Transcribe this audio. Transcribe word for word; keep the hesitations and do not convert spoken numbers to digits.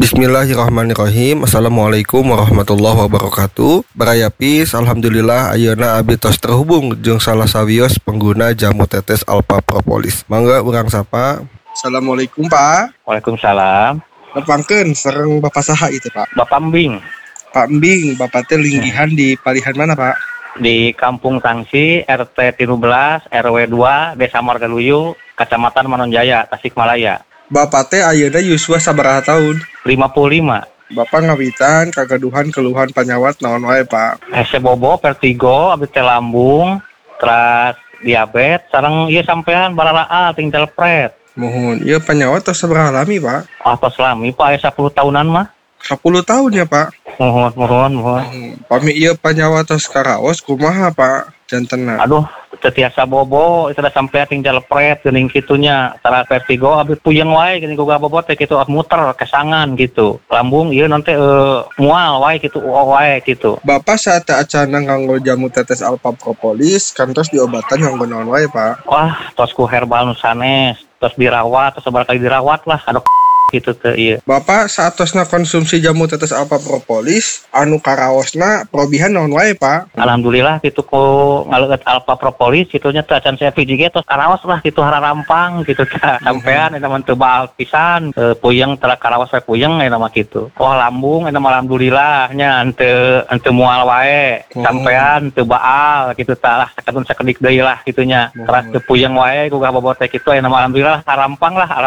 Bismillahirrahmanirrahim. Assalamualaikum warahmatullahi wabarakatuh. Barayapis, alhamdulillah ayeuna abdi tos terhubung jeung salah sawios pengguna jamu tetes Alpha Propolis. Mangga urang sapa. Assalamualaikum Pak. Waalaikumsalam. Nepangkeun sareng Bapak saha itu Pak? Bapak Mbing. Pak Mbing, Bapak teh linggihan di palihan mana Pak? Di Kampung Tangsi, R T tiga belas, R W dua, Desa Margaluyu, Kecamatan Manonjaya, Tasikmalaya. Bapak teh ayeuna yuswa sabaraha tahun? lima puluh lima. Bapak ngawitan kagaduhan keluhan panyawat naon wae Pak? Hese bobo, vertigo, abdi teh lambung, terus diabetes, sareng ieu sampean bararaal tinggal pret. Mohon, ieu panyawat tos sabaraha lami Pak? Atos lami Pak, aya sepuluh tahunan mah. sepuluh tahun ya Pak? Mohon, mohon, mohon. Hmm, pami ieu panyawat tos karaos kumaha Pak? Jantenna. Aduh, tetiasa bobo, itu udah sampai tinggal pret, geuning kitunya. Tara vertigo, abis puyeng wae, geuning goga bobo teh gitu, muter, kesangan gitu. Lambung, iya nanti uh, mual wae gitu, uau wae gitu. Bapak saat acana nganggo jamu tetes Alpha Propolis, kantos diobatan nganggo naon wae Pak? Wah, tosku herbal nusanes, tos dirawat, tos sebar kali dirawat lah, aduh gitu teh iya. Bapak saat tosna konsumsi jamu tetes Alpha Propolis, anu karaosna probihan naon wae Pak? Alhamdulillah gitu ko ngaleut Alpha Propolis kitunya teh acan saya V J G tos karaos lah gitu hararampang gitu tah. Sampean eta mah teu baal pisan, e, puyeng tara karaos wae puyeng eta mah kitu. Wah lambung eta mah alhamdulillah nya henteu henteu mual wae. Sampean teu baal gitu tah lah sakadun sakedik deui lah kitunya. Teras teu puyeng wae gugah bobot teh kitu aya alhamdulillah harampang lah.